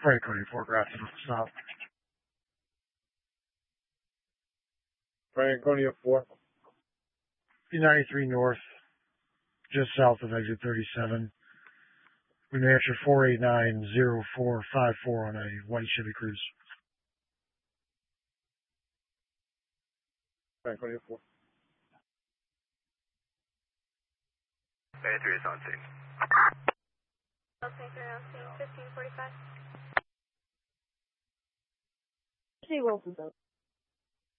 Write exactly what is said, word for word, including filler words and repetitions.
Franconia four, Grafton, south. Franconia four. P ninety-three north, just south of exit thirty-seven. New Hampshire four eight nine zero four five four on a white Chevy Cruze. Franconia four. ninety-three is on scene. twenty-three on scene, fifteen forty-five. See Wilson's up.